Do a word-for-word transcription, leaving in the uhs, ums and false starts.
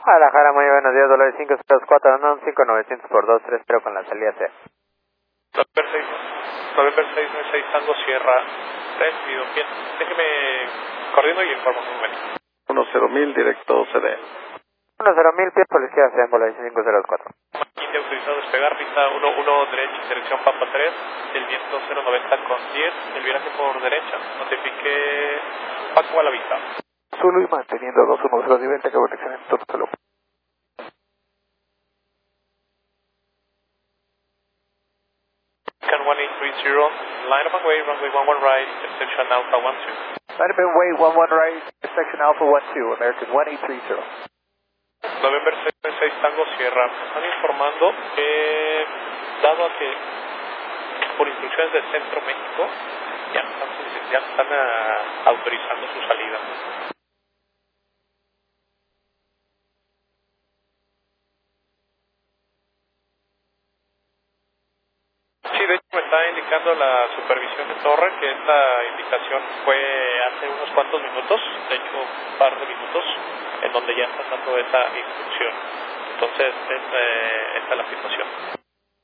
Guadalajara, muy buenos días, dólares cinco cero cuatro, no, cinco novecientos por dos tres cero con la salida C. November seis nueve seis Tango Sierra, recibido, bien, déjeme corriendo y informo un momento. uno cero mil directo C D. uno cero mil, pie policía C, dólares cinco cero cuatro. India autorizado a despegar, pista uno uno derecha, dirección Pampa tres, el viento cero noventa con diez, el viraje por derecha, notifique Paco a la vista. Zulu y manteniendo dos uno cero nivel de conexión en Tortolo. Can one eight three zero, line up and way, runway one one right, intersection Alpha one two. Line up and way one one right, intersection Alpha one two, American one eight three zero. November seis nueve seis Tango Sierra, están informando que, dado a que por instrucciones del Centro México, ya están, ya están uh, autorizando su salida. Sí, de hecho me está indicando la supervisión de torre que esta indicación fue hace unos cuantos minutos, de hecho un par de minutos, en donde ya están dando esa instrucción. Entonces, es, eh, esta es la situación.